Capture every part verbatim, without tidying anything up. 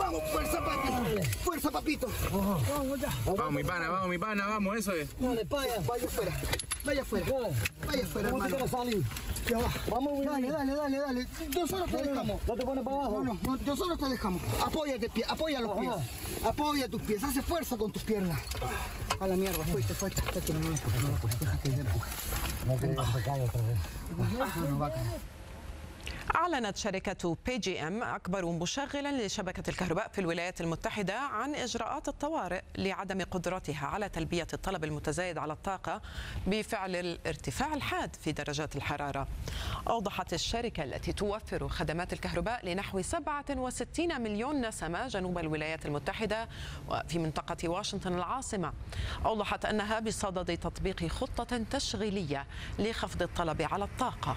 Vamos, fuerza, papi. Fuerza, papito. Vamos, mi pana, vamos, mi pana, vamos, eso es. Dale, vaya, vaya afuera. Vaya afuera. Vaya afuera, hermano. Vamos, dale, dale, dale, dale. Nosotros te dejamos. ¿No te pones para abajo? No, no, nosotros te dejamos. Apóyate, pie, apoya los pies. Apoya tus pies, hace fuerza con tus piernas. A la mierda, fuiste, fuiste. No lo empujes, no lo empujes, déjate de empujar. No te cae otra vez. No va a caer. أعلنت شركة بي جي إم أكبر مشغل لشبكة الكهرباء في الولايات المتحدة عن إجراءات الطوارئ لعدم قدرتها على تلبية الطلب المتزايد على الطاقة بفعل الارتفاع الحاد في درجات الحرارة. أوضحت الشركة التي توفر خدمات الكهرباء لنحو سبعة وستين مليون نسمة جنوب الولايات المتحدة وفي منطقة واشنطن العاصمة، أوضحت أنها بصدد تطبيق خطة تشغيلية لخفض الطلب على الطاقة.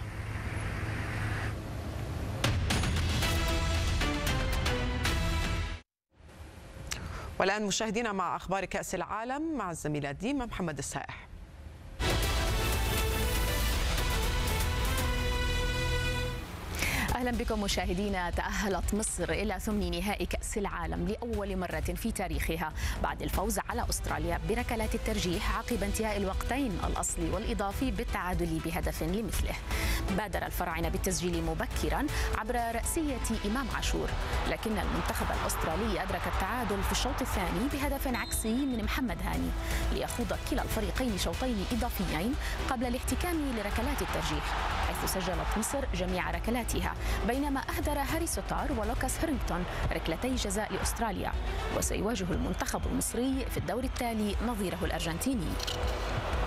والآن مشاهدينا مع أخبار كأس العالم مع الزميلة ديما محمد السائح. أهلا بكم مشاهدينا. تأهلت مصر إلى ثمن نهائي كأس العالم لأول مرة في تاريخها بعد الفوز على أستراليا بركلات الترجيح عقب انتهاء الوقتين الأصلي والإضافي بالتعادل بهدف لمثله. بادر الفراعنة بالتسجيل مبكرا عبر رأسية إمام عاشور، لكن المنتخب الأسترالي أدرك التعادل في الشوط الثاني بهدف عكسي من محمد هاني ليخوض كلا الفريقين شوطين إضافيين قبل الاحتكام لركلات الترجيح، حيث سجلت مصر جميع ركلاتها، بينما أهدر هاري سوتار ولوكاس هيرينغتون ركلتي جزاء لأستراليا. وسيواجه المنتخب المصري في الدور التالي نظيره الأرجنتيني.